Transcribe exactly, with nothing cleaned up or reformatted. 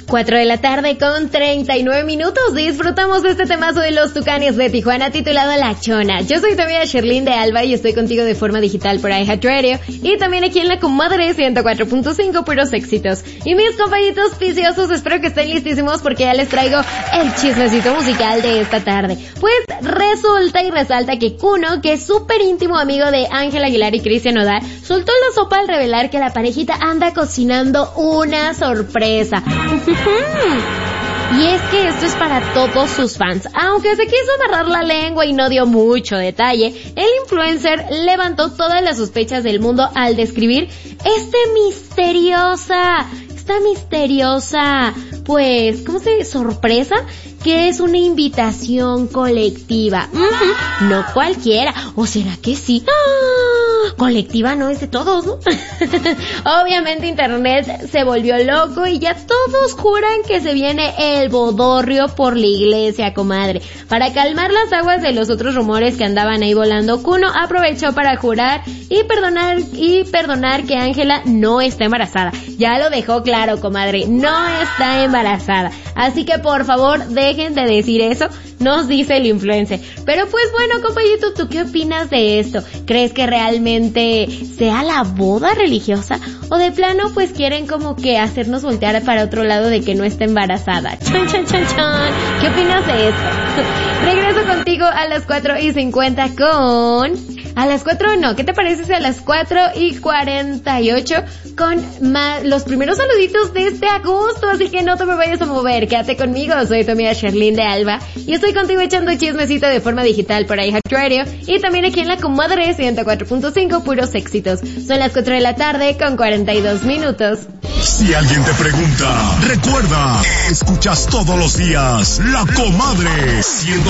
cuatro de la tarde con treinta y nueve minutos. Disfrutamos de este temazo de los Tucanes de Tijuana titulado La Chona. Yo soy tu amiga Sherlyn de Alba y estoy contigo de forma digital por iHeartRadio y también aquí en la Comadre ciento cuatro punto cinco, puros éxitos. Y mis compañitos viciosos, espero que estén listísimos porque ya les traigo el chismecito musical de esta tarde. Pues resulta y resalta que Kuno, que es súper íntimo amigo de Ángel Aguilar y Cristian Nodal, soltó la sopa al revelar que la parejita anda cocinando una sorpresa. Y es que esto es para todos sus fans. Aunque se quiso amarrar la lengua y no dio mucho detalle, el influencer levantó todas las sospechas del mundo al describir este misteriosa, esta misteriosa, pues, ¿cómo se dice? Sorpresa, que es una invitación colectiva. Uh-huh. No cualquiera. ¿O será que sí? ¡Ah! Colectiva no es de todos, ¿no? Obviamente internet se volvió loco y ya todos juran que se viene el bodorrio por la iglesia, comadre. Para calmar las aguas de los otros rumores que andaban ahí volando, Kuno aprovechó para jurar y perdonar y perdonar que Ángela no está embarazada. Ya lo dejó claro, comadre, no está embarazada. Así que por favor, dejen de decir eso, nos dice el influencer. Pero pues bueno, compañito, ¿tú qué opinas de esto? ¿Crees que realmente sea la boda religiosa? ¿O de plano pues quieren como que hacernos voltear para otro lado de que no está embarazada? Chan, chan, chan, chan. ¿Qué opinas de esto? Regreso contigo a las cuatro y cincuenta con... A las cuatro no, ¿qué te parece si a las cuatro y cuarenta y ocho con más, los primeros saluditos de este agosto? Así que no te me vayas a mover, quédate conmigo, soy tu amiga Sherlyn de Alba y estoy contigo echando chismecito de forma digital por iHeartRadio y también aquí en la Comadre ciento cuatro punto cinco, puros éxitos. Son las cuatro de la tarde con cuarenta y dos minutos. Si alguien te pregunta, recuerda, escuchas todos los días La Comadre ciento